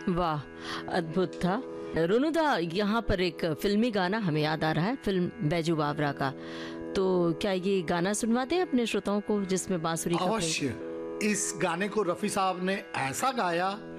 वाह, अद्भुत था। रोनुदा, यहाँ पर एक फिल्मी गाना हमें याद आ रहा है, फिल्म बैजू बावरा का। तो क्या ये गाना सुनवा दें अपने श्रोताओं को, जिसमें बांसुरी का प्रयोग? अवश्य। इस गाने को रफ़ी साहब ने ऐसा गाया